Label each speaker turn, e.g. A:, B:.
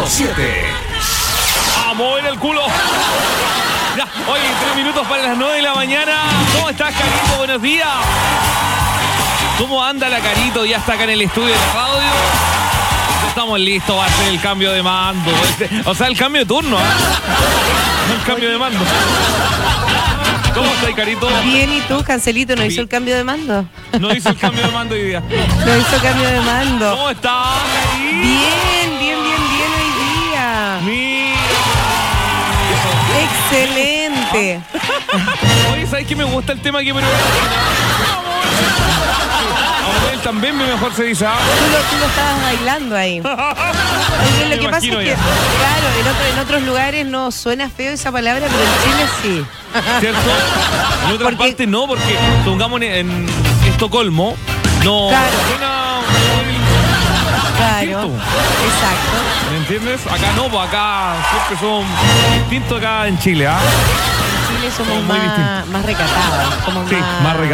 A: 7.
B: ¡Vamos en el culo! Ya, oye, 3 minutos para las 9 de la mañana. ¿Cómo estás, Carito? Buenos días. ¿Cómo anda la Carito? Ya está acá en el estudio de la radio. Estamos listos, va a ser el cambio de mando. O sea, el cambio de turno, ¿eh? El cambio de mando. ¿Cómo estás, Carito?
C: Bien, ¿y tú, Cancelito? ¿No hizo el cambio de mando?
B: No hizo el cambio de mando hoy día.
C: No hizo cambio de mando.
B: ¿Cómo estás, Carito?
C: Bien hoy día.
B: Mira.
C: Excelente.
B: Oye, ¿sabes qué me gusta el tema que me él también mejor se dice.
C: Tú lo estabas bailando ahí. Oye, lo que pasa es que, claro, en otros lugares no suena feo esa palabra, pero en Chile sí.
B: ¿Cierto? En otras partes no, porque pongamos en Estocolmo, no.
C: Claro.
B: Claro.
C: Exacto.
B: ¿Me entiendes? Acá no, pues acá siempre son distintos acá en Chile, ¿ah?
C: En Chile somos más recatados.
B: Sí, más recatados.